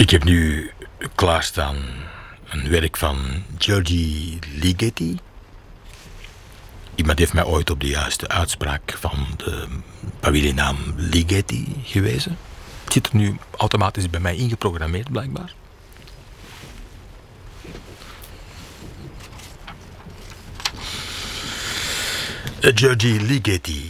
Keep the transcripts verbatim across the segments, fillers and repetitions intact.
Ik heb nu klaarstaan een werk van György Ligeti. Iemand heeft mij ooit op de juiste uitspraak van de familienaam Ligeti gewezen. Het zit er nu automatisch bij mij ingeprogrammeerd, blijkbaar. György Ligeti.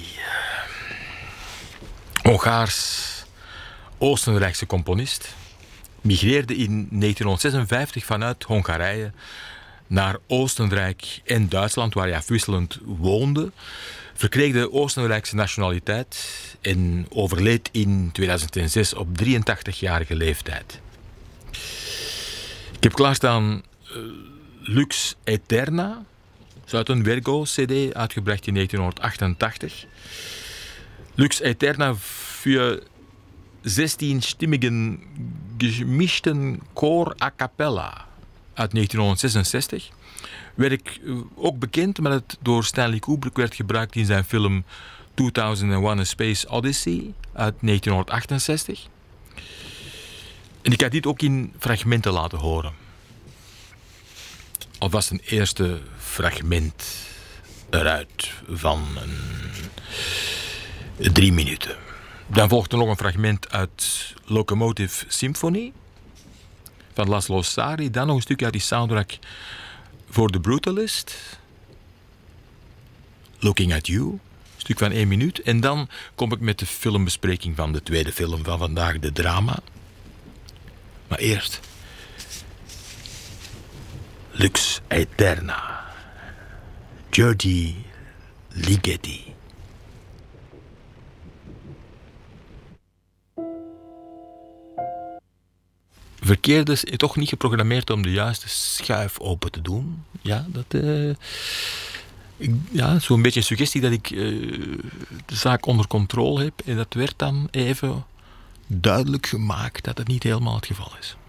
Hongaars-Oostenrijkse componist. Migreerde in negentienhonderdzesenvijftig vanuit Hongarije naar Oostenrijk en Duitsland, waar hij afwisselend woonde. Verkreeg de Oostenrijkse nationaliteit en overleed in tweeduizend zes op drieëntachtigjarige leeftijd. Ik heb klaarstaan uh, Lux Aeterna, uit een Vergo-C D, uitgebracht in negentienhonderdachtentachtig. Lux Aeterna für zestienstimmigen gemischten Chor a cappella uit negentienhonderdzesenzestig. Werk ook bekend, maar het door Stanley Kubrick werd gebruikt in zijn film tweeduizend één A Space Odyssey uit negentienhonderdachtenzestig. En ik ga dit ook in fragmenten laten horen. Alvast een eerste fragment eruit van een drie minuten. Dan volgt er nog een fragment uit Locomotive Symphony van Laszlo Sari. Dan nog een stukje uit die soundtrack voor The Brutalist. Looking at You, een stuk van één minuut. En dan kom ik met de filmbespreking van de tweede film van vandaag, de drama. Maar eerst Lux Aeterna, György Ligeti. Verkeerde is toch niet geprogrammeerd om de juiste schuif open te doen. Ja, dat uh, ja, zo'n beetje een suggestie dat ik uh, de zaak onder controle heb. En dat werd dan even duidelijk gemaakt dat het niet helemaal het geval is.